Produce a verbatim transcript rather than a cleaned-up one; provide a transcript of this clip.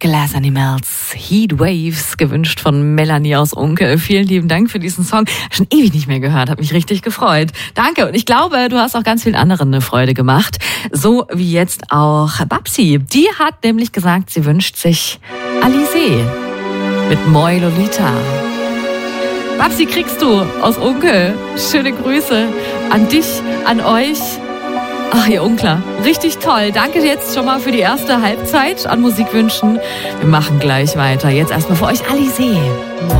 Glass Animals, Heat Waves, gewünscht von Melanie aus Unkel. Vielen lieben Dank für diesen Song. Schon ewig nicht mehr gehört, hat mich richtig gefreut. Danke. Und ich glaube, du hast auch ganz vielen anderen eine Freude gemacht. So wie jetzt auch Babsi. Die hat nämlich gesagt, sie wünscht sich Alizé mit Moi Lolita. Babsi, kriegst du aus Unkel. Schöne Grüße an dich, an euch. Ach, ihr Unkler. Richtig toll. Danke jetzt schon mal für die erste Halbzeit an Musikwünschen. Wir machen gleich weiter. Jetzt erstmal für euch Alizé.